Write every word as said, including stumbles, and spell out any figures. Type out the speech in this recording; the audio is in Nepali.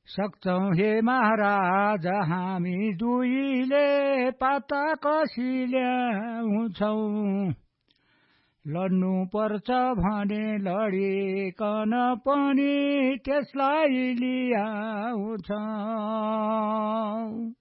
सक्छौं हे महाराज हामी दुईले पत्ता कसी ल्याउँछौं लड्नु पर्छ भने लडिकन पनि त्यसलाई लियाउँछौं